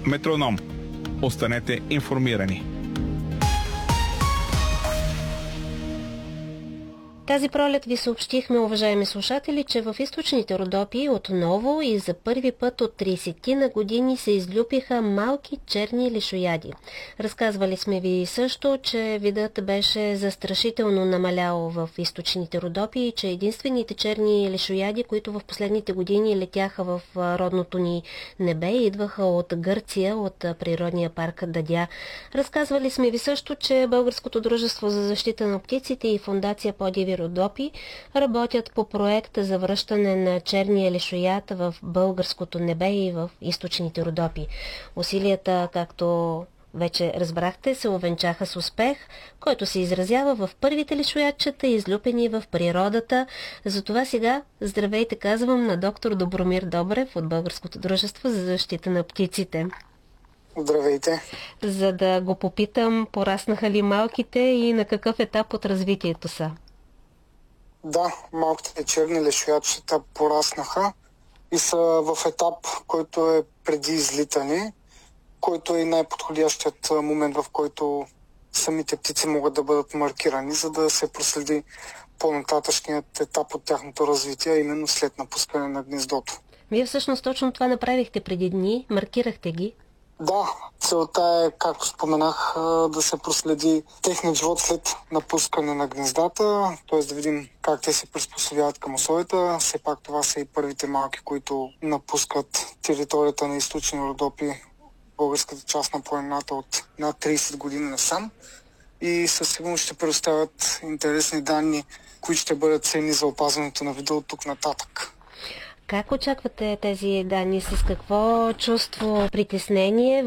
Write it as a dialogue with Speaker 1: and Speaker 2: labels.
Speaker 1: Метроном. Останете информирани.
Speaker 2: Тази пролет ви съобщихме, уважаеми слушатели, че в източните Родопи отново и за първи път от 30 на години се излюпиха малки черни лишояди. Разказвали сме ви също, че видът беше застрашително намалял в източните Родопи и че единствените черни лишояди, които в последните години летяха в родното ни небе, идваха от Гърция, от природния парк Дадя. Разказвали сме ви също, че Българското дружество за защита на птиците и Фондация Подиви Родопи работят по проект за връщане на черния лишояд в българското небе и в източните Родопи. Усилията, както вече разбрахте, се увенчаха с успех, който се изразява в първите лишоядчета, излюпени в природата. Затова сега здравейте казвам на доктор Добромир Добрев от Българското дружество за защита на птиците.
Speaker 3: Здравейте!
Speaker 2: За да го попитам, пораснаха ли малките и на какъв етап от развитието са?
Speaker 3: Да, малките черни лишоядчета пораснаха и са в етап, който е преди излитане, който е най-подходящият момент, в който самите птици могат да бъдат маркирани, за да се проследи по-нататъчният етап от тяхното развитие, именно след напускане на гнездото.
Speaker 2: Вие всъщност точно това направихте преди дни, маркирахте ги.
Speaker 3: Да, целта е, както споменах, да се проследи техният живот след напускане на гнездата, т.е. да видим как те се приспособяват към условията. Все пак това са и първите малки, които напускат територията на източни Родопи, българската част на планината от над 30 години насам. И със сигурност ще предоставят интересни данни, които ще бъдат ценни за опазването на вида от тук нататък.
Speaker 2: Как очаквате тези данни? С какво чувство? Притеснение?